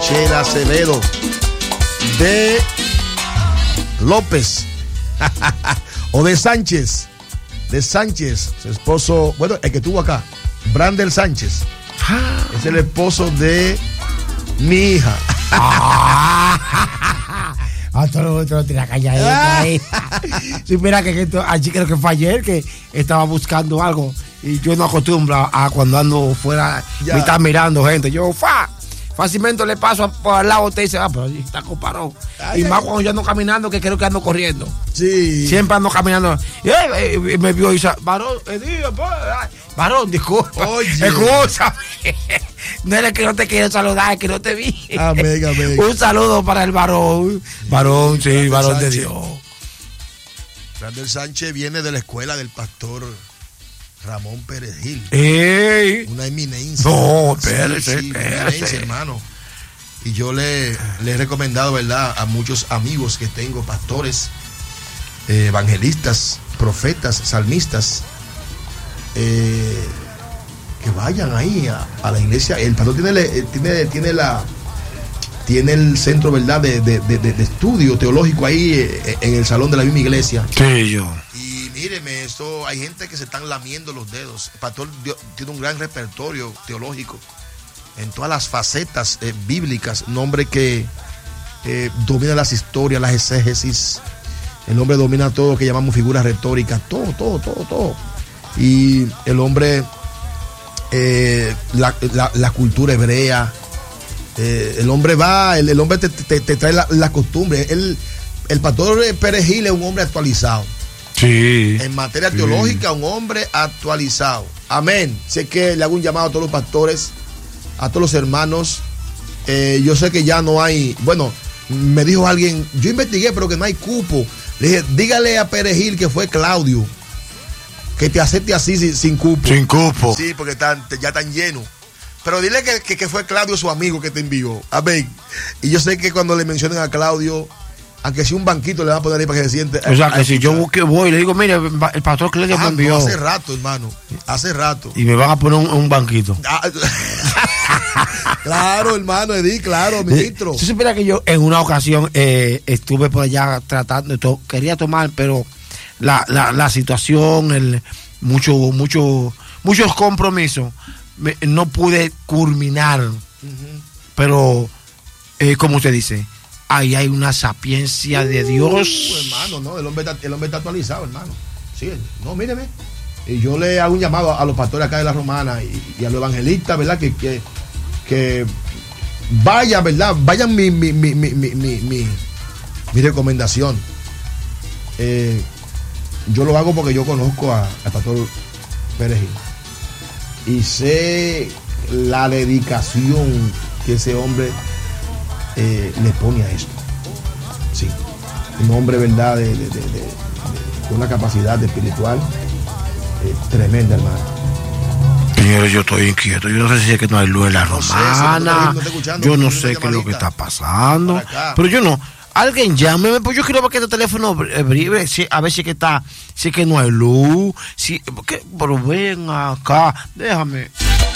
Chela Acevedo, de López o de Sánchez, su esposo, bueno, el que estuvo acá, Brandel Sánchez, es el esposo de mi hija. Todo lo tira calladito ahí. Sí, mira que allí creo que fue ayer que estaba buscando algo y yo no acostumbro a cuando ando fuera me está mirando gente. Yo fácilmente le paso por al lado, usted dice, pero allí está comparado. Y más cuando yo ando caminando, que creo que ando corriendo. Sí. Siempre ando caminando. Y me vio y dice, varón, disculpa. Oye. Escúchame. No es que no te quiero saludar, es que no te vi. Amén. Un saludo para el varón. Varón, sí, varón de Dios. Brandel Sánchez viene de la escuela del pastor Ramón Pérez Gil. ¡Ey! Una eminencia. No, espérese, eminencia, hermano. Y yo le he recomendado, ¿verdad?, a muchos amigos que tengo, pastores, evangelistas, profetas, salmistas, que vayan ahí a la iglesia. El pastor tiene el centro, ¿verdad?, de estudio teológico ahí en el salón de la misma iglesia. Sí, yo. Y míreme, esto, hay gente que se están lamiendo los dedos. El pastor tiene un gran repertorio teológico en todas las facetas bíblicas. Un hombre que domina las historias, las exégesis. El hombre domina todo lo que llamamos figuras retóricas, todo. Y el hombre, la cultura hebrea. El hombre el hombre te trae la costumbre. El pastor Pérez Gil es un hombre actualizado. Sí. En materia teológica, un hombre actualizado. Amén. Sé que le hago un llamado a todos los pastores, a todos los hermanos. Yo sé que ya no hay. Bueno, me dijo alguien, yo investigué, pero que no hay cupo. Le dije, dígale a Pérez Gil que fue Claudio, que te acepte así sin cupo. Sin cupo. Sí, porque ya están llenos. Pero dile que fue Claudio su amigo que te envió. Amén. Y yo sé que cuando le mencionen a Claudio, aunque sea un banquito le van a poner ahí para que se siente. O sea, que si yo voy y le digo, mire, el pastor Claudio me envió. No, hace rato, hermano. Hace rato. Y me van a poner un banquito. Claro, hermano, claro, ministro. Si supiera que yo en una ocasión estuve por allá tratando, quería tomar, pero la situación, muchos compromisos, no pude culminar. Pero, como usted dice, ahí hay una sapiencia de Dios. Hermano, no, el hombre está actualizado, hermano. Sí, no, míreme. Y yo le hago un llamado a los pastores acá de la Romana y a los evangelistas, ¿verdad? Que vaya, ¿verdad? Vayan mi recomendación. Yo lo hago porque yo conozco al pastor Pérez Gil y sé la dedicación que ese hombre le pone a esto. Sí, un hombre, ¿verdad?, de una capacidad espiritual tremenda, hermano. Señores, yo estoy inquieto. Yo no sé si es que no hay luz en la Romana. Yo no sé qué es lo que está pasando. Pero yo no. Alguien llámeme, pues yo quiero ver que este teléfono vibre, a ver si es que está, si es que no hay luz, pero ven acá, déjame.